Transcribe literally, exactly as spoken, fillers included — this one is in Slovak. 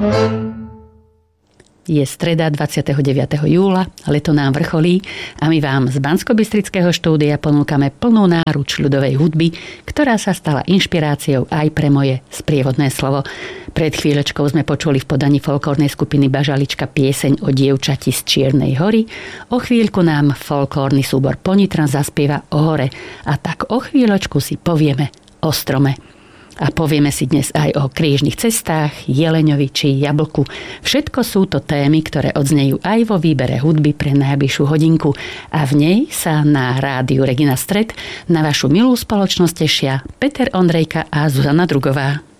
Je streda dvadsiateho deviateho júla, leto nám vrcholí a my vám z Banskobystrického štúdia ponúkame plnú náruč ľudovej hudby, ktorá sa stala inšpiráciou aj pre moje sprievodné slovo. Pred chvíľočkou sme počuli v podaní folklórnej skupiny Bažalička pieseň o dievčati z Čiernej hory. O chvíľku nám folklórny súbor Ponitran zaspieva o hore a tak o chvíľočku si povieme o strome. A povieme si dnes aj o krížnych cestách, jeleňovi či jablku. Všetko sú to témy, ktoré odznejú aj vo výbere hudby pre najbližšiu hodinku. A v nej sa na rádiu Regina Stred na vašu milú spoločnosť tešia Peter Ondrejka a Zuzana Drugová.